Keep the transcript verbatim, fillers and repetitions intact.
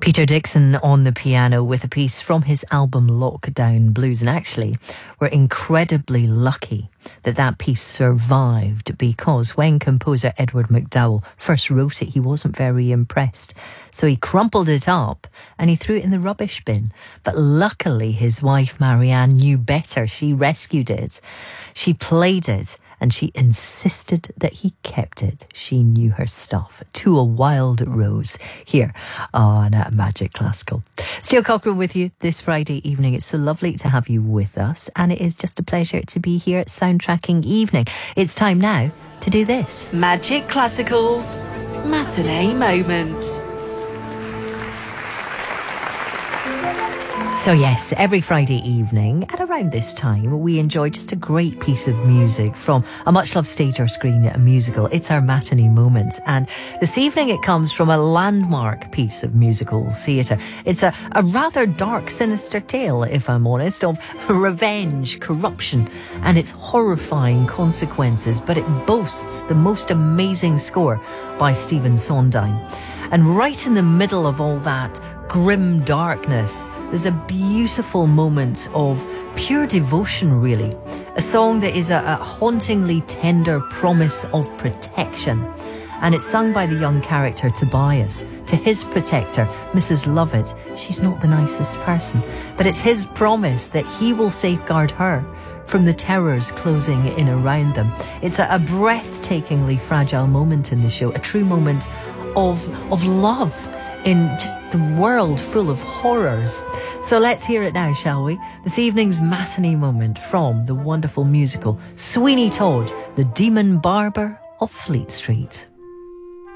Peter Dixon on the piano with a piece from his album Lockdown Blues. And actually, we're incredibly lucky that that piece survived, because when composer Edward McDowell first wrote it, he wasn't very impressed. So he crumpled it up and he threw it in the rubbish bin. But luckily, his wife Marianne knew better. She rescued it. She played it. And she insisted that he kept it. She knew her stuff. To a Wild Rose here on uh, Magic Classical. Stuart Cochrane with you this Friday evening. It's so lovely to have you with us. And it is just a pleasure to be here at Soundtracking Evening. It's time now to do this. Magic Classical's Matinee Moment. So yes, every Friday evening at around this time, we enjoy just a great piece of music from a much-loved stage or screen musical. It's our matinee moment. And this evening it comes from a landmark piece of musical theatre. It's a, a rather dark, sinister tale, if I'm honest, of revenge, corruption, and its horrifying consequences. But it boasts the most amazing score by Stephen Sondheim. And right in the middle of all that grim darkness, there's a beautiful moment of pure devotion, really. A song that is a, a hauntingly tender promise of protection. And it's sung by the young character Tobias to his protector, Missus Lovett. She's not the nicest person, but it's his promise that he will safeguard her from the terrors closing in around them. It's a, a breathtakingly fragile moment in the show, a true moment of, of love in just the world full of horrors. So let's hear it now, shall we? This evening's matinee moment from the wonderful musical Sweeney Todd, the Demon Barber of Fleet Street.